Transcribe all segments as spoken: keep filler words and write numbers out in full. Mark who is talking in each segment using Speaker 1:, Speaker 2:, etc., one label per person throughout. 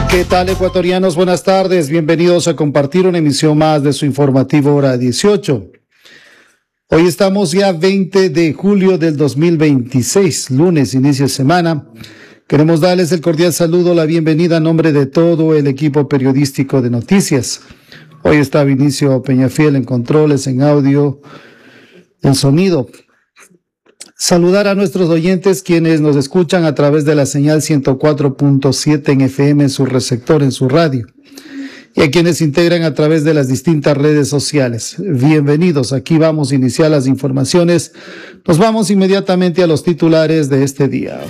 Speaker 1: ¿Qué tal, ecuatorianos? Buenas tardes. Bienvenidos a compartir una emisión más de su informativo Hora dieciocho. Hoy estamos ya veinte de julio del dos mil veintiséis, lunes, inicio de semana. Queremos darles el cordial saludo, la bienvenida a nombre de todo el equipo periodístico de noticias. Hoy está Vinicio Peñafiel en controles, en audio, en sonido. Saludar a nuestros oyentes quienes nos escuchan a través de la señal ciento cuatro punto siete en F M en su receptor, en su radio. Y a quienes se integran a través de las distintas redes sociales. Bienvenidos, aquí vamos a iniciar las informaciones. Nos vamos inmediatamente a los titulares de este día.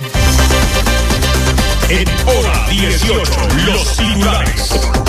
Speaker 2: En Hora dieciocho, los titulares.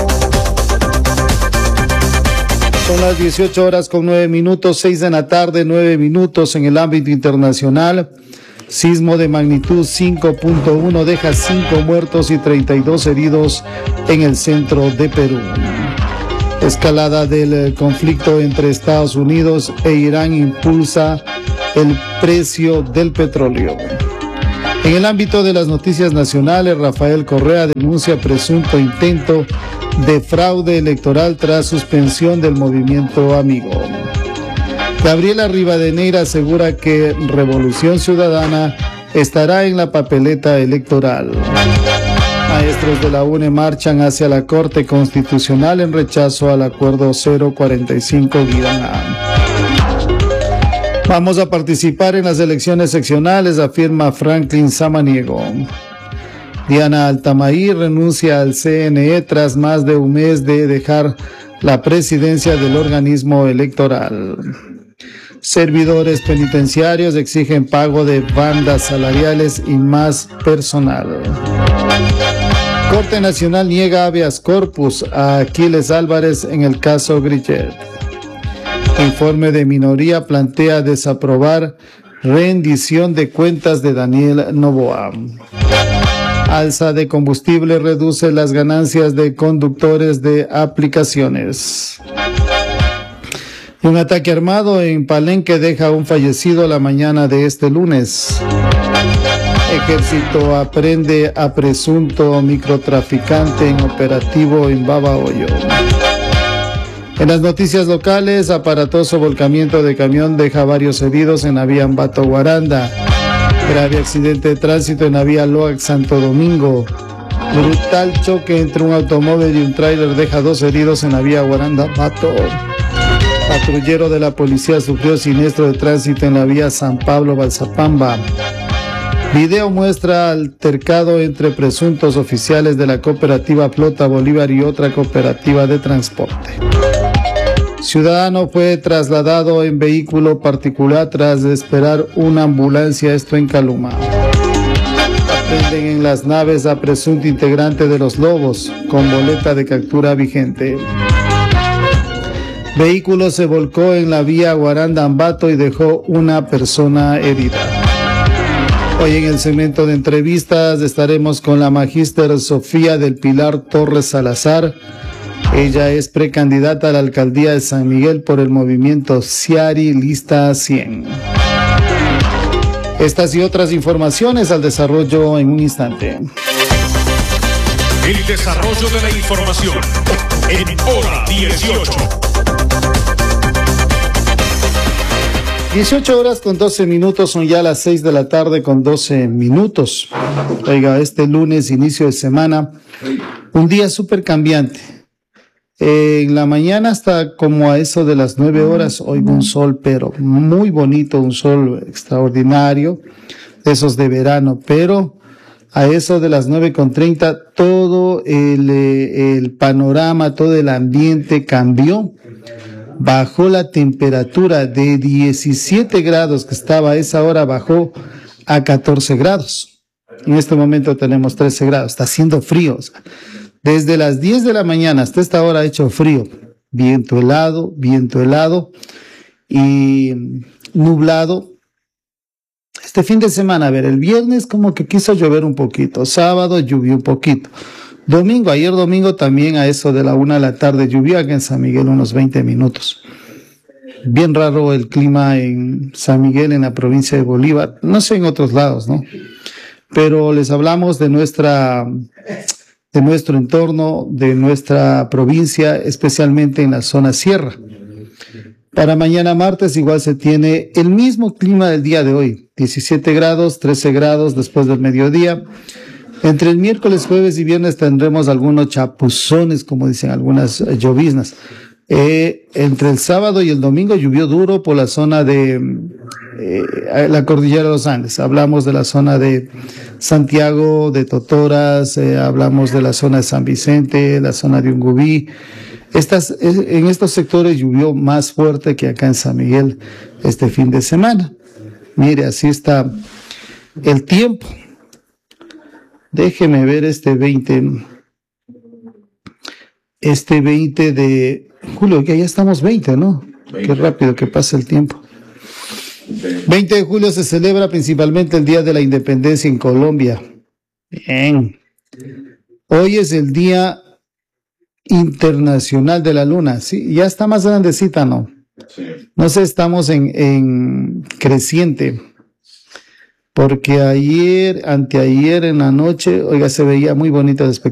Speaker 1: Son las dieciocho horas con nueve minutos, seis de la tarde, nueve minutos en el ámbito internacional. Sismo de magnitud cinco punto uno deja cinco muertos y treinta y dos heridos en el centro de Perú. Escalada del conflicto entre Estados Unidos e Irán impulsa el precio del petróleo. En el ámbito de las noticias nacionales, Rafael Correa denuncia presunto intento de fraude electoral tras suspensión del movimiento Amigo. Gabriela Rivadeneira asegura que Revolución Ciudadana estará en la papeleta electoral. Maestros de la UNE marchan hacia la Corte Constitucional en rechazo al acuerdo cero cuarenta y cinco A. Vamos a participar en las elecciones seccionales, afirma Franklin Samaniego. Diana Altamaí renuncia al C N E tras más de un mes de dejar la presidencia del organismo electoral. Servidores penitenciarios exigen pago de bandas salariales y más personal. Corte Nacional niega habeas corpus a Aquiles Álvarez en el caso Grillet. Informe de minoría plantea desaprobar rendición de cuentas de Daniel Noboa. Alza de combustible reduce las ganancias de conductores de aplicaciones. Y un ataque armado en Palenque deja a un fallecido la mañana de este lunes. Ejército aprende a presunto microtraficante en operativo en Babahoyo. En las noticias locales, aparatoso volcamiento de camión deja varios heridos en la vía Ambato-Guaranda. Grave accidente de tránsito en la vía Loac Santo Domingo. Brutal choque entre un automóvil y un tráiler deja dos heridos en la vía Guaranda-Ambato. Patrullero de la policía sufrió siniestro de tránsito en la vía San Pablo-Balsapamba. Video muestra altercado entre presuntos oficiales de la cooperativa Flota Bolívar y otra cooperativa de transporte. Ciudadano fue trasladado en vehículo particular tras esperar una ambulancia, esto en Caluma. Aprenden en las naves a presunto integrante de los Lobos, con boleta de captura vigente. Vehículo se volcó en la vía Guaranda-Ambato y dejó una persona herida. Hoy en el segmento de entrevistas estaremos con la magíster Sofía del Pilar Torres Salazar. Ella es precandidata a la alcaldía de San Miguel por el movimiento Ciari Lista cien. Estas y otras informaciones al desarrollo en un instante.
Speaker 2: El desarrollo de la información en Hora dieciocho.
Speaker 1: dieciocho horas con doce minutos, son ya las seis de la tarde con doce minutos. Oiga, este lunes, inicio de semana, un día súper cambiante. Eh, en la mañana hasta como a eso de las nueve horas, oigo un sol, pero muy bonito, un sol extraordinario, de esos de verano, pero a eso de las nueve con treinta, todo el, el panorama, todo el ambiente cambió. Bajó la temperatura de diecisiete grados que estaba a esa hora, bajó a catorce grados. En este momento tenemos trece grados, está haciendo frío. Desde las diez de la mañana hasta esta hora ha hecho frío, viento helado, viento helado y nublado. Este fin de semana, a ver, el viernes como que quiso llover un poquito, sábado llovió un poquito. Domingo, ayer domingo también a eso de la una de la tarde llovió aquí en San Miguel unos veinte minutos. Bien raro el clima en San Miguel, en la provincia de Bolívar, no sé en otros lados, ¿no? Pero les hablamos de nuestra de nuestro entorno, de nuestra provincia, especialmente en la zona sierra. Para mañana martes igual se tiene el mismo clima del día de hoy, diecisiete grados, trece grados después del mediodía. Entre el miércoles, jueves y viernes tendremos algunos chapuzones, como dicen algunas eh, lloviznas. Eh, entre el sábado y el domingo llovió duro por la zona de eh, la cordillera de los Andes. Hablamos de la zona de Santiago, de Totoras, eh, hablamos de la zona de San Vicente, la zona de Ungubí. Estas, en estos sectores llovió más fuerte que acá en San Miguel este fin de semana. Mire, así está el tiempo. Déjeme ver este veinte, este veinte de julio, que ya estamos veinte, ¿no? veinte. Qué rápido que pasa el tiempo. veinte de julio se celebra principalmente el Día de la Independencia en Colombia. Bien. Hoy es el Día Internacional de la Luna. Sí, ya está más grandecita, ¿no? Sí. No sé, estamos en, en creciente. Porque ayer, anteayer en la noche, oiga, se veía muy bonita de espectáculo.